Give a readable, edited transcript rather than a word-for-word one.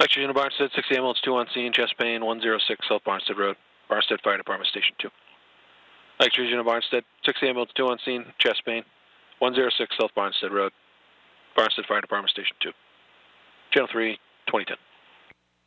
Extra Unit Barnstead, 6 ambulance 2 on scene, chest pain, 106 South Barnstead Road, Barnstead Fire Department Station 2. Extra Unit Barnstead, 6 ambulance 2 on scene, chest pain, 106 South Barnstead Road, Barnstead Fire Department Station 2. Channel 3, 2010.